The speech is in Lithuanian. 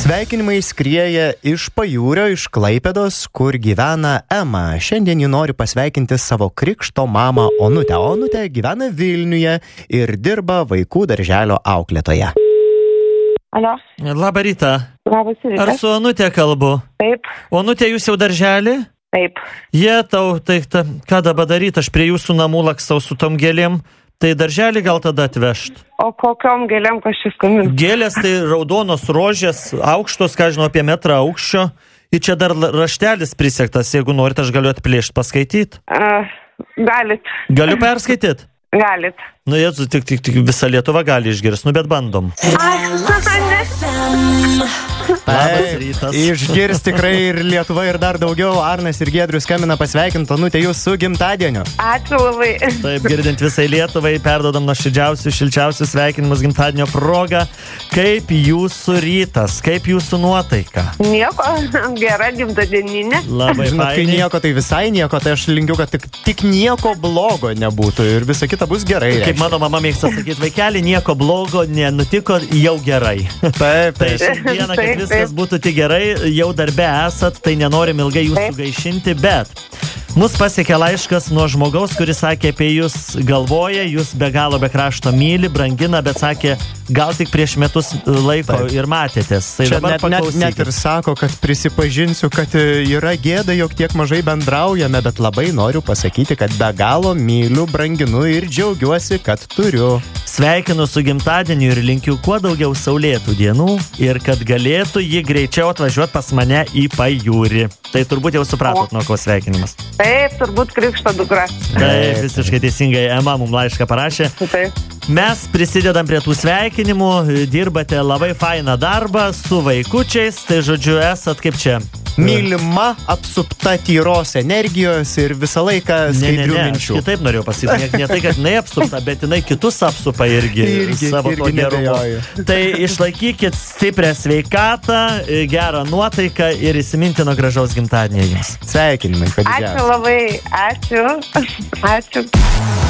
Sveikinimai skrieja iš Pajūrio, iš Klaipėdos, kur gyvena Ema. Šiandien ji nori pasveikinti savo krikšto mamą Onutę. Onutė gyvena Vilniuje ir dirba vaikų darželio auklėtoja. Alio. Labą rytą. Labas rytas. Ar su Onutė kalbu? Taip. Onutė, jūs jau darželį? Taip. Ką dabar daryti? Aš prie jūsų namų lakstau su tom gėlėm. Tai darželį gal tada atvežt? O kokiom gėlėm kažkas skambina? Gėlės tai raudonos rožės, aukštos, ką žinau, apie metrą aukščio. Ir čia dar raštelis prisektas, jeigu norit, aš galiu atplėšti, paskaityti. Galit. Galiu perskaityti? Galit. Nu, Jėzu, tik visa Lietuva gali išgirsti, bet bandom. Labas rytas. Išgirs tikrai ir Lietuva, ir dar daugiau. Arnas ir Giedrius skambina pasveikinti Onutę jūs su gimtadieniu. Ačiū labai. Taip, girdint visai Lietuvai, perdodam nuoširdžiausius, šilčiausius sveikinimus gimtadienio proga. Kaip jūsų rytas, kaip jūsų nuotaika? Nieko, gera gimtadieninė. Labai Žinot, kai fainai. nieko, tai visai nieko, tai aš linkiu, kad tik nieko blogo nebūtų ir visa kita bus gerai. Kaip mano mama mėgsta sakyti, vaikeli, nieko blogo nenutiko, jau gerai. Taip, Tai šiandieną, kad viskas būtų tik gerai, jau darbe esat, tai nenorim ilgai jūsų gaišinti, bet mus pasiekė laiškas nuo žmogaus, kuris sakė apie jūs galvoja, jūs be galo be krašto myli, brangina, bet sakė, gal tik prieš metus laiko ir matėtės. Tai čia dabar net ir sako, kad prisipažinsiu, kad yra gėda, jog tiek mažai bendraujame, bet labai noriu pasakyti, kad be galo myliu, branginu ir džiaugiuosi, kad turiu. Sveikinu su gimtadieniu ir linkiu kuo daugiau saulėtų dienų ir kad galėtų jį greičiau atvažiuoti pas mane į Pajūrį. Tai turbūt jau supratot, nuo ko sveikinimas. Taip, turbūt krikšto dukra. Taip, visiškai teisingai Ema mums laišką parašė. Taip. Mes prisidedam prie tų sveikinimų, dirbate labai fainą darbą su vaikučiais, tai žodžiu esat kaip čia. Mylima, apsupta tyros energijos ir visą laiką skaidrių minčių. Aš kitaip norėjau pasakyti, ne tai, kad jinai apsupta, bet jinai kitus apsupa irgi savo to gerumo. Tai išlaikykit stiprią sveikatą, gerą nuotaiką ir įsimintino gražaus gimtadienio jums. Sveikinimai, kad Ačiū labai, ačiū.